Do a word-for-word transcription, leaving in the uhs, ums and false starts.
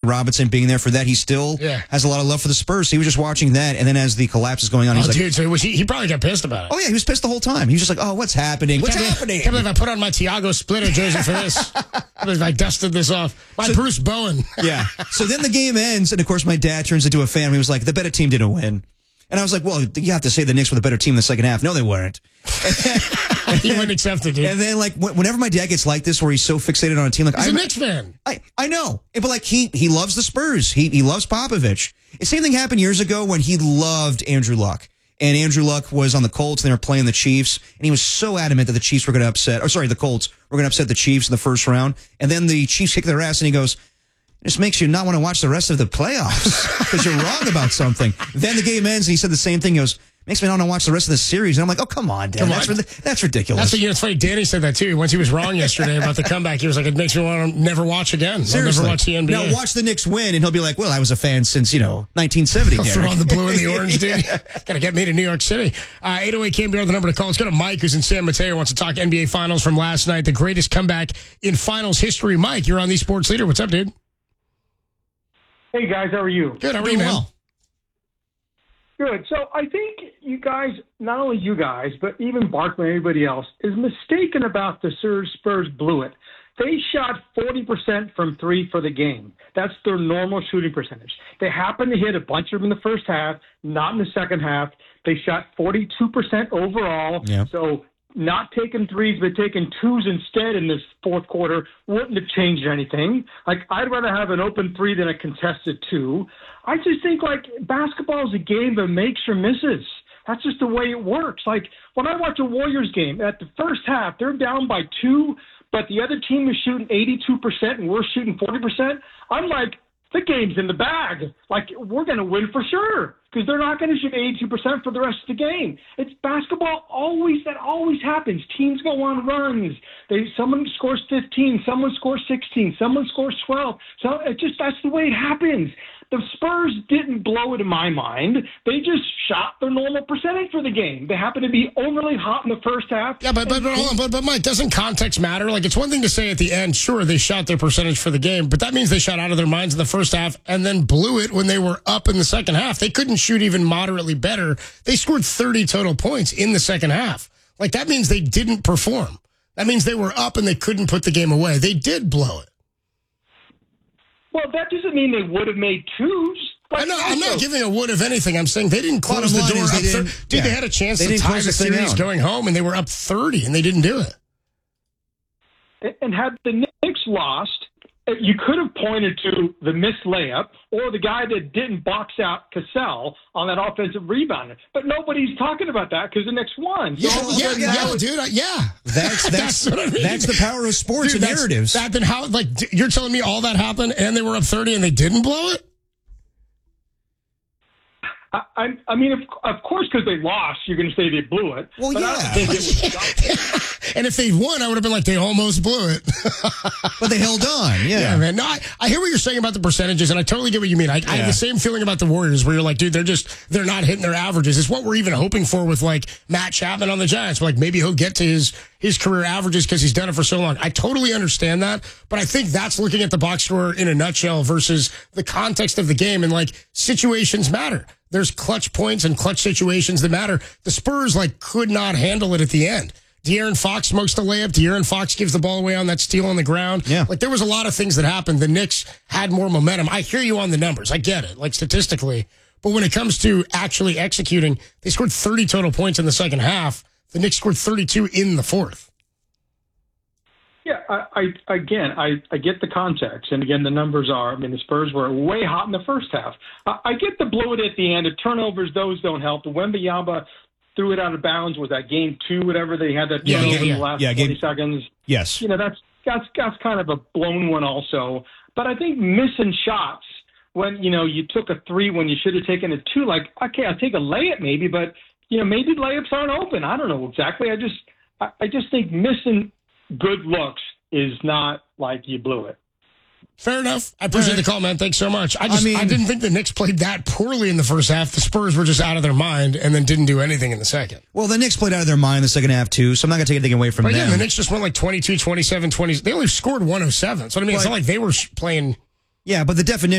Robinson being there for that. He still yeah. has a lot of love for the Spurs. He was just watching that, and then as the collapse is going on, he's oh, like, dude, so was he, he probably got pissed about it. Oh, yeah, he was pissed the whole time. He was just like, oh, what's happening? What's can't happening? Believe, can't believe I put on my Thiago Splitter jersey for this. I believe I dusted this off. My so, Bruce Bowen. yeah. So then the game ends, and of course my dad turns into a fan. He was like, the better team didn't win. And I was like, well, you have to say the Knicks were the better team in the second half. No, they weren't. He wouldn't accept it, dude. And then, like, whenever my dad gets like this, where he's so fixated on a team, like he's I'm, a Knicks fan. I, I know, but like he he loves the Spurs. He he loves Popovich. The same thing happened years ago when he loved Andrew Luck. And Andrew Luck was on the Colts, and they were playing the Chiefs, and he was so adamant that the Chiefs were going to upset, or sorry, the Colts were going to upset the Chiefs in the first round. And then the Chiefs kicked their ass, and he goes, this makes you not want to watch the rest of the playoffs because you're wrong about something. Then the game ends, and he said the same thing. He goes, makes me not want to watch the rest of the series. And I'm like, oh, come on, Dan. Come that's, on. that's ridiculous. That's what, you know, it's funny. Danny said that, too. Once he was wrong yesterday about the comeback, he was like, it makes me want to never watch again. Seriously. I'll never watch the N B A. Now, watch the Knicks win, and he'll be like, well, I was a fan since, you know, nineteen seventy. Throw on the blue and the orange, dude. yeah. Got to get me to New York City. Uh, eight oh eight K M B R, the number to call. Let's go to Mike, who's in San Mateo, wants to talk N B A Finals from last night, the greatest comeback in Finals history. Mike, you're on the Sports Leader. What's up, dude? Hey, guys, how are you? Good, how are you, man? Well. Good. So I think you guys, not only you guys, but even Barkley and everybody else, is mistaken about the Spurs blew it. They shot forty percent from three for the game. That's their normal shooting percentage. They happened to hit a bunch of them in the first half, not in the second half. They shot forty-two percent overall. Yeah. So not taking threes, but taking twos instead in this fourth quarter wouldn't have changed anything. Like, I'd rather have an open three than a contested two. I just think, like, basketball is a game that makes or misses. That's just the way it works. Like, when I watch a Warriors game, at the first half, they're down by two, but the other team is shooting eighty-two percent and we're shooting forty percent. I'm like, the game's in the bag. Like, we're going to win for sure because they're not going to shoot eighty-two percent for the rest of the game. It's basketball. Always, that always happens. Teams go on runs. They Someone scores fifteen. Someone scores sixteen. Someone scores twelve. So it just, that's the way it happens. The Spurs didn't blow it in my mind. They just shot their normal percentage for the game. They happened to be overly hot in the first half. Yeah, but but but, hold on, but but Mike, doesn't context matter? Like, it's one thing to say at the end, sure, they shot their percentage for the game, but that means they shot out of their minds in the first half and then blew it when they were up in the second half. They couldn't shoot even moderately better. They scored thirty total points in the second half. Like, that means they didn't perform. That means they were up and they couldn't put the game away. They did blow it. Well, that doesn't mean they would have made twos. I know, I'm not giving a wood of anything. I'm saying they didn't close the door. Up thir- Dude, yeah. they had a chance they to tie the series going home, and they were up thirty, and they didn't do it. And had the Knicks lost, you could have pointed to the missed layup or the guy that didn't box out Cassell on that offensive rebound. But nobody's talking about that because the Knicks won. So yeah, yeah, yeah, yeah dude. Uh, yeah. That's that's, that's, I mean. that's the power of sports dude, and narratives. That, then how, like, you're telling me all that happened and they were up thirty and they didn't blow it? I, I, I mean, of, of course, because they lost, you're going to say they blew it. Well, but yeah. I don't think it was and if they won, I would have been like, they almost blew it. But they held on, yeah. Yeah, man. No, I, I hear what you're saying about the percentages, and I totally get what you mean. I, yeah. I have the same feeling about the Warriors, where you're like, dude, they're just, they're not hitting their averages. It's what we're even hoping for with, like, Matt Chapman on the Giants. We're like, maybe he'll get to his, his career averages because he's done it for so long. I totally understand that, but I think that's looking at the box score in a nutshell versus the context of the game, and, like, situations matter. There's clutch points and clutch situations that matter. The Spurs, like, could not handle it at the end. De'Aaron Fox smokes the layup. De'Aaron Fox gives the ball away on that steal on the ground. Yeah. Like, there was a lot of things that happened. The Knicks had more momentum. I hear you on the numbers. I get it, like, statistically. But when it comes to actually executing, they scored thirty total points in the second half. The Knicks scored thirty-two in the fourth. Yeah, I, I again, I, I get the context, and again, the numbers are. I mean, the Spurs were way hot in the first half. I, I get the blow it at the end. The turnovers, those don't help. The Wembanyama threw it out of bounds. Was that game two? Whatever they had that yeah, turnover yeah, yeah. in the last yeah, twenty game, seconds. Yes, you know that's that's that's kind of a blown one also. But I think missing shots when you know you took a three when you should have taken a two. Like, okay, I'll take a layup maybe, but you know maybe layups aren't open. I don't know exactly. I just I, I just think missing good looks is not like you blew it. Fair enough. I appreciate right. the call, man. Thanks so much. I just I, mean, I didn't think the Knicks played that poorly in the first half. The Spurs were just out of their mind and then didn't do anything in the second. Well, the Knicks played out of their mind in the second half, too, so I'm not going to take anything away from but them. Again, the Knicks just went like twenty-two, twenty-seven, twenty. They only scored one oh seven. So, I mean, well, it's not like they were playing. Yeah, but the definition